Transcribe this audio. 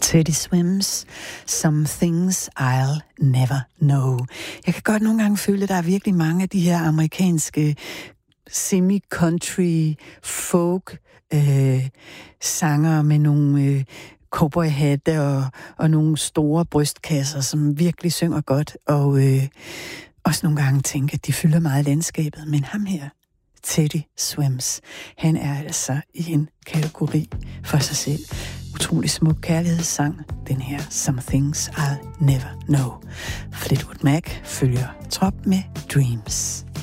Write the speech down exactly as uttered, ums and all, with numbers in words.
Teddy Swims, Some Things I'll Never Know. Jeg kan godt nogle gange føle, at der er virkelig mange af de her amerikanske semi-country folk øh, sanger med nogle øh, cowboyhatte og, og nogle store brystkasser, som virkelig synger godt, og øh, også nogle gange tænker, at de fylder meget landskabet. Men ham her, Teddy Swims, han er altså i en kategori for sig selv. Utrolig smuk kærlighedssang, den her Some Things I'll Never Know. Fleetwood Mac følger trop med Dreams.